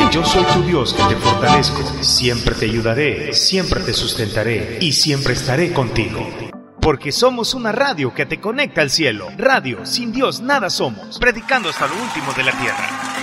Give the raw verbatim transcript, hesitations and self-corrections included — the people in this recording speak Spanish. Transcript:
yo soy tu Dios que te fortalezco, siempre te ayudaré, siempre te sustentaré y siempre estaré contigo. Porque somos una radio que te conecta al cielo. Radio, sin Dios nada somos, predicando hasta lo último de la tierra.